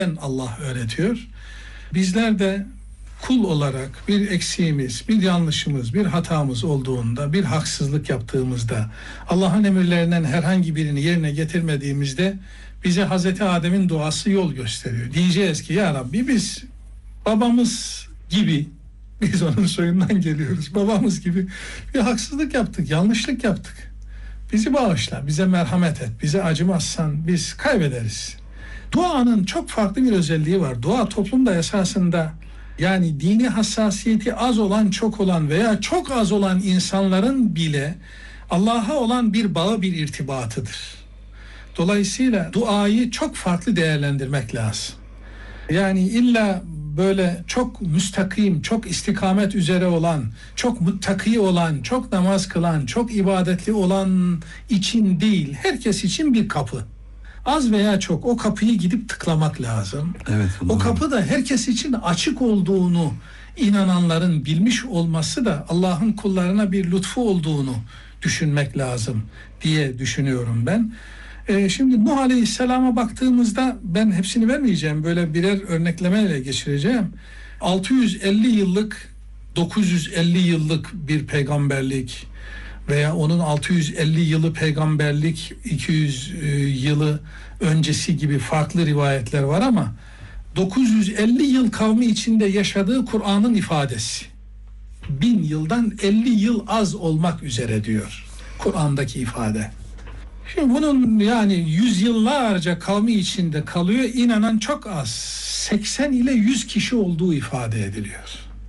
Allah öğretiyor. Bizler de kul olarak bir eksiğimiz, bir yanlışımız, bir hatamız olduğunda, bir haksızlık yaptığımızda, Allah'ın emirlerinden herhangi birini yerine getirmediğimizde bize Hazreti Adem'in duası yol gösteriyor. Diyeceğiz ki ya Rabbi biz babamız gibi, biz onun soyundan geliyoruz, babamız gibi bir haksızlık yaptık, yanlışlık yaptık. Bizi bağışla, bize merhamet et, bize acımazsan biz kaybederiz. Duanın çok farklı bir özelliği var. Dua toplumda esasında yani dini hassasiyeti az olan, çok olan veya çok az olan insanların bile Allah'a olan bir bağı, bir irtibatıdır. Dolayısıyla duayı çok farklı değerlendirmek lazım. Yani illa böyle çok müstakim, çok istikamet üzere olan, çok muttaki olan, çok namaz kılan, çok ibadetli olan için değil, herkes için bir kapı. Az veya çok o kapıyı gidip tıklamak lazım. Evet, o kapı da herkes için açık olduğunu inananların bilmiş olması da Allah'ın kullarına bir lütfu olduğunu düşünmek lazım diye düşünüyorum ben. Şimdi Nuh Aleyhisselam'a baktığımızda ben hepsini vermeyeceğim. Böyle birer örneklemeyle geçireceğim. 650 yıllık, 950 yıllık bir peygamberlik veya onun 650 yılı peygamberlik, 200 yılı öncesi gibi farklı rivayetler var ama 950 yıl kavmi içinde yaşadığı Kur'an'ın ifadesi. 1000 yıldan 50 yıl az olmak üzere diyor Kur'an'daki ifade. Şimdi bunun yani yüzyıllarca kavmi içinde kalıyor, inanan çok az. 80 ile 100 kişi olduğu ifade ediliyor.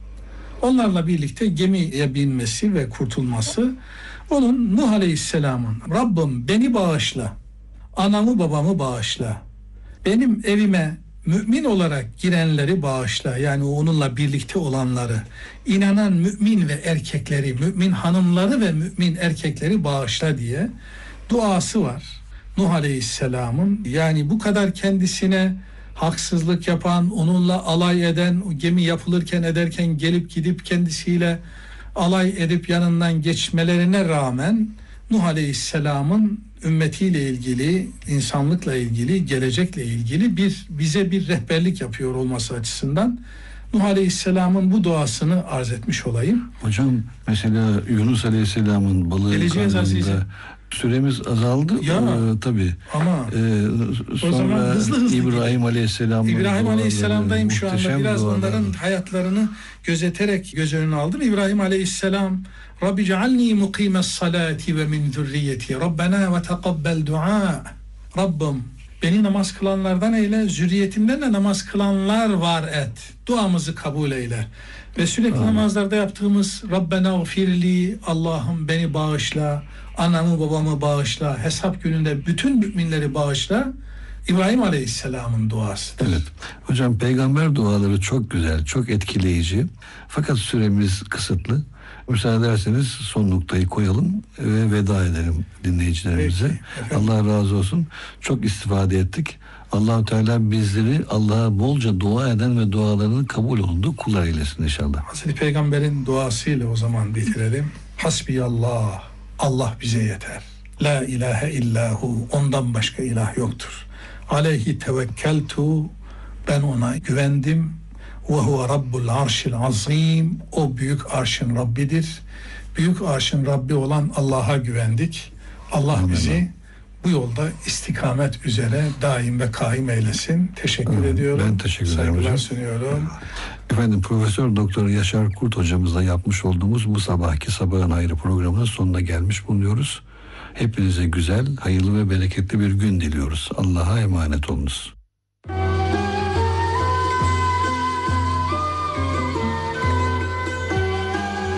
Onlarla birlikte gemiye binmesi ve kurtulması, onun Nuh Aleyhisselam'ın Rabbim beni bağışla, anamı babamı bağışla, benim evime mümin olarak girenleri bağışla, yani onunla birlikte olanları, inanan mümin ve erkekleri, mümin hanımları ve mümin erkekleri bağışla diye duası var Nuh Aleyhisselam'ın. Yani bu kadar kendisine haksızlık yapan, onunla alay eden, o gemi yapılırken ederken gelip gidip kendisiyle alay edip yanından geçmelerine rağmen Nuh Aleyhisselam'ın ümmetiyle ilgili, insanlıkla ilgili, gelecekle ilgili bize bir rehberlik yapıyor olması açısından Nuh Aleyhisselam'ın bu duasını arz etmiş olayım. Hocam mesela Yunus Aleyhisselam'ın balığı karnında süremiz azaldı. Tabii. Ama sonra zaman hızlı İbrahim Aleyhisselam'dayım şu anda. Biraz duaları. Onların hayatlarını gözeterek göz önüne aldım. İbrahim Aleyhisselam Rabbi cealni mukimes salati ve min zürriyeti Rabbena ve teqabbel dua. Rabbim beni namaz kılanlardan eyle, zürriyetimden de namaz kılanlar var et. Duamızı kabul eyle. Ve sürekli namazlarda yaptığımız Rabbena gfirli, Allah'ım beni bağışla, anamı babamı bağışla, hesap gününde bütün müminleri bağışla, İbrahim Aleyhisselam'ın duasıdır. Evet. Hocam peygamber duaları çok güzel, çok etkileyici. Fakat süremiz kısıtlı. Müsaade ederseniz son noktayı koyalım ve veda edelim dinleyicilerimize. Allah razı olsun. Çok istifade ettik. Allah-u Teala bizleri Allah'a bolca dua eden ve dualarının kabul olunduğu kullar eylesin inşallah. Hazreti Peygamber'in duasıyla o zaman bitirelim. Hasbiyallah, Allah bize yeter. La ilahe illahu, ondan başka ilah yoktur. Aleyhi tevekkeltu, ben ona güvendim. Ve huve rabbul arşil azim, o büyük arşın Rabbidir. Büyük arşın Rabbi olan Allah'a güvendik. Allah bizi bu yolda istikamet üzere daim ve kaim eylesin. Teşekkür ediyorum. Ben teşekkür ederim Saygılar hocam. sunuyorum. Efendim Profesör Doktor Yaşar Kurt hocamızla yapmış olduğumuz bu sabahki Sabahın Hayrı programının sonuna gelmiş bulunuyoruz. Hepinize güzel, hayırlı ve bereketli bir gün diliyoruz. Allah'a emanet olunuz.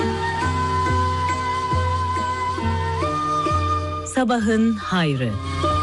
Sabahın Hayrı.